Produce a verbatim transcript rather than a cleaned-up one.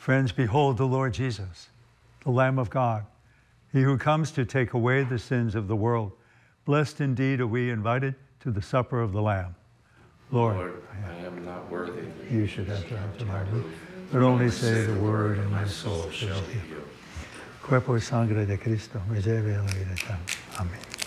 Friends, behold the Lord Jesus, the Lamb of God, he who comes to take away the sins of the world. Blessed indeed are we invited to the supper of the Lamb. Lord, Lord, I am not worthy that you should enter into my roof, but only say the word and my soul shall heal. Cuerpo y sangre de Cristo, me lleve a la vida eterna. Amén.